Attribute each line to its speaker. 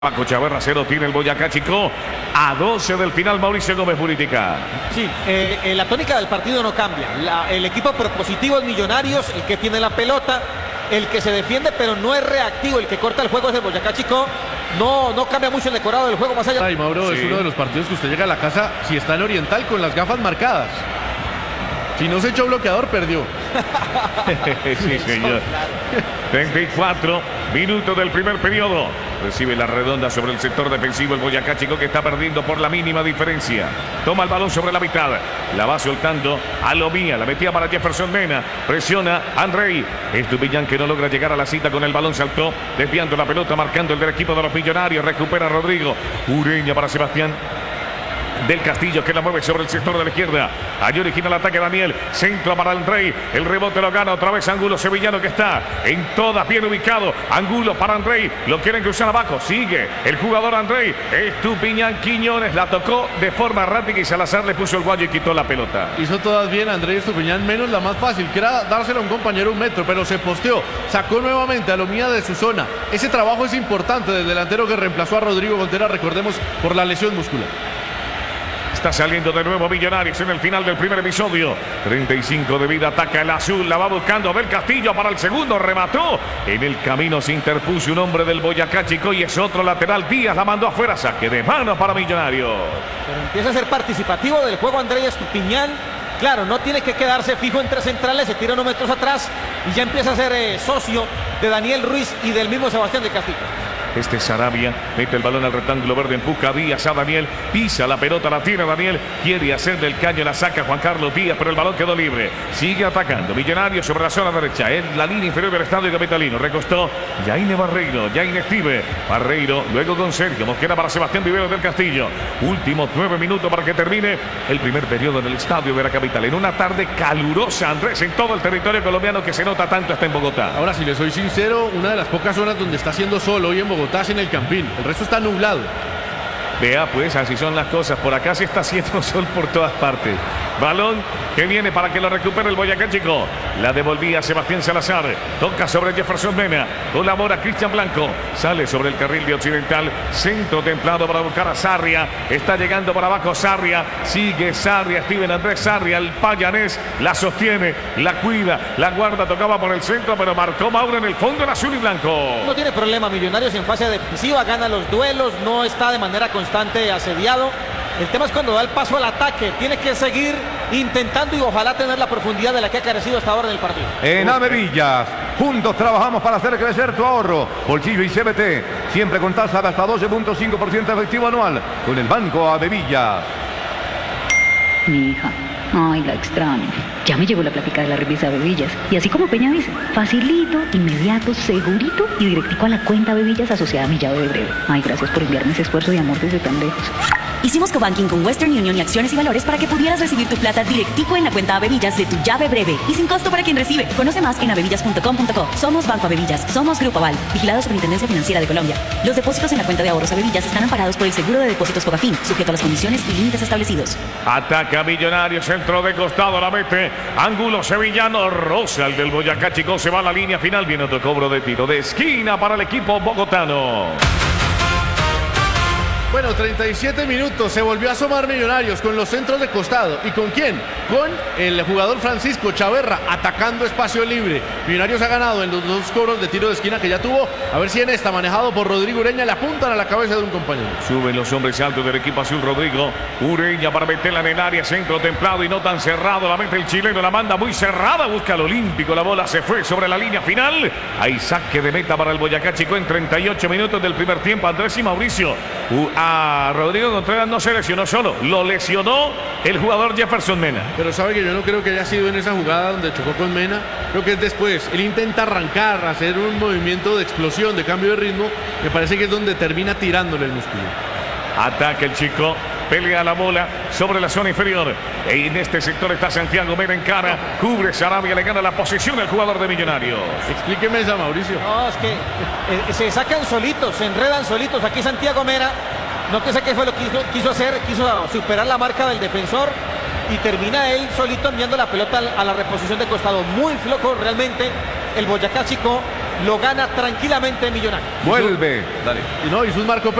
Speaker 1: Paco Chaverra 0 tiene el Boyacá Chico a 12 del final. Mauricio Gómez Buritica.
Speaker 2: Sí, la tónica del partido no cambia. El equipo propositivo es Millonarios, el que tiene la pelota, el que se defiende pero no es reactivo, el que corta el juego es el Boyacá Chico. No cambia mucho el decorado del juego más allá.
Speaker 3: Ay, Mauro, sí. Es uno de los partidos que usted llega a la casa si está en Oriental con las gafas marcadas. Si no se echó bloqueador, perdió.
Speaker 1: Sí, señor. 34 minutos del primer periodo. Recibe la redonda sobre el sector defensivo el Boyacá Chico, que está perdiendo por la mínima diferencia. Toma el balón sobre la mitad. La va soltando a Lomía. La metía para Jefferson Mena. Presiona Andrei. Estupiñán, que no logra llegar a la cita con el balón. Saltó desviando la pelota, marcando el del equipo de los Millonarios. Recupera Rodrigo. Ureña para Sebastián del Castillo, que la mueve sobre el sector de la izquierda. Allí origina el ataque Daniel. Centro para Andrei. El rebote lo gana otra vez Angulo Sevillano, que está en todas bien ubicado. Angulo para Andrei. Lo quieren cruzar abajo. Sigue el jugador Andrei. Estupiñán Quiñones la tocó de forma errática y Salazar le puso el guayo y quitó la pelota.
Speaker 3: Hizo todas bien Andrei Estupiñán, menos la más fácil, que era dársela a un compañero un metro, pero se posteó. Sacó nuevamente a Lomía de su zona. Ese trabajo es importante del delantero que reemplazó a Rodrigo Gontera, recordemos, por la lesión muscular.
Speaker 1: Está saliendo de nuevo Millonarios en el final del primer episodio. 35 de vida, ataca el azul, la va buscando del Castillo para el segundo, remató. En el camino se interpuso un hombre del Boyacá Chico y es otro lateral. Díaz la mandó afuera, saque de mano para Millonarios.
Speaker 2: Pero empieza a ser participativo del juego Andrei Estupiñán. Claro, no tiene que quedarse fijo entre centrales, se tira unos metros atrás y ya empieza a ser socio de Daniel Ruiz y del mismo Sebastián del Castillo.
Speaker 1: Este es Sarabia, mete el balón al rectángulo verde, empuja Díaz a Daniel, pisa la pelota, la tiene Daniel, quiere hacer del caño, la saca Juan Carlos Díaz, pero el balón quedó libre. Sigue atacando Millonarios sobre la zona derecha, en la línea inferior del estadio capitalino. Recostó Yaine Barreiro, Yaine Steve, Barreiro, luego con Sergio Mosquera para Sebastián Vivero del Castillo. Últimos 9 minutos para que termine el primer periodo en el estadio de la capital. En una tarde calurosa, Andrés, en todo el territorio colombiano, que se nota tanto hasta en Bogotá.
Speaker 3: Ahora, si le soy sincero, una de las pocas zonas donde está haciendo sol hoy en Bogotá en el Campín, el resto está nublado.
Speaker 1: Vea pues, así son las cosas. Por acá se está haciendo sol por todas partes. Balón que viene para que lo recupere el Boyacá Chico. La devolvía Sebastián Salazar. Toca sobre Jefferson Mena. Colabora Cristian Blanco. Sale sobre el carril de Occidental. Centro templado para buscar a Sarria. Está llegando por abajo Sarria. Sigue Sarria. Steven Andrés Sarria. El payanés la sostiene. La cuida. La guarda. Tocaba por el centro, pero marcó Mauro en el fondo, en azul y blanco.
Speaker 2: No tiene problema Millonarios en fase defensiva. Gana los duelos. No está de manera constante asediado. El tema es cuando da el paso al ataque. Tiene que seguir intentando y ojalá tener la profundidad de la que ha carecido hasta ahora en el partido.
Speaker 4: En Avevillas, juntos trabajamos para hacer crecer tu ahorro. Bolsillo y CBT, siempre con tasa de hasta 12.5% efectivo anual. Con el Banco Avevillas.
Speaker 5: Mi hija, ay, la extraño. Ya me llegó la plática de la revista Avevillas. Y así como Peña dice, facilito, inmediato, segurito y directico a la cuenta Avevillas asociada a mi llave de breve. Ay, gracias por enviarme ese esfuerzo de amor desde tan lejos.
Speaker 6: Hicimos cobanking con Western Union y Acciones y Valores para que pudieras recibir tu plata directico en la cuenta Avevillas de tu llave breve y sin costo para quien recibe. Conoce más en avevillas.com.co. Somos Banco Avevillas, somos Grupo Aval, vigilado Superintendencia Financiera de Colombia. Los depósitos en la cuenta de ahorros Avevillas están amparados por el Seguro de Depósitos Fogafín, sujeto a las condiciones y límites establecidos.
Speaker 1: Ataca Millonarios, centro de costado, la mete Angulo Sevillano, rosa el del Boyacá Chico, se va a la línea final, viene otro cobro de tiro de esquina para el equipo bogotano.
Speaker 3: Bueno, 37 minutos, se volvió a asomar Millonarios con los centros de costado. ¿Y con quién? Con el jugador Francisco Chaverra, atacando espacio libre. Millonarios ha ganado en los dos cobros de tiro de esquina que ya tuvo. A ver si en esta, manejado por Rodrigo Ureña, le apuntan a la cabeza de un compañero.
Speaker 1: Suben los hombres altos del equipo azul. Rodrigo Ureña para meterla en el área, centro templado y no tan cerrado. La mete el chileno, la manda muy cerrada, busca al olímpico. La bola se fue sobre la línea final. Hay saque de meta para el Boyacá Chico en 38 minutos del primer tiempo. Andrés y Mauricio. A Rodrigo Contreras no se lesionó solo, lo lesionó el jugador Jefferson Mena.
Speaker 3: Pero sabe que yo no creo que haya sido en esa jugada donde chocó con Mena, creo que es después. Él intenta arrancar, hacer un movimiento de explosión, de cambio de ritmo, me parece que es donde termina tirándole el músculo.
Speaker 1: Ataca el Chico, pelea la bola sobre la zona inferior. En este sector está Santiago Mena en cara, cubre Sarabia, le gana la posición al jugador de Millonarios.
Speaker 3: Explíqueme esa, Mauricio.
Speaker 2: No, es que se sacan solitos, se enredan solitos. Aquí Santiago Mena, no que sé qué fue lo que quiso hacer, quiso superar la marca del defensor y termina él solito enviando la pelota a la reposición de costado. Muy flojo realmente el Boyacá Chico. lo gana tranquilamente Millonarios.
Speaker 4: Vuelve.
Speaker 3: Y no, hizo un Marco